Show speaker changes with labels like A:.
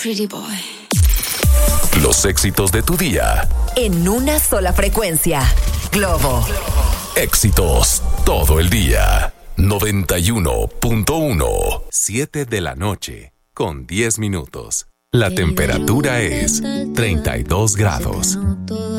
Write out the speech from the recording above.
A: Pretty boy.
B: Los éxitos de tu día.
C: En una sola frecuencia. Globo.
B: Éxitos todo el día. 91.1. 7 de la noche, con 10 minutos. La temperatura es 32 grados.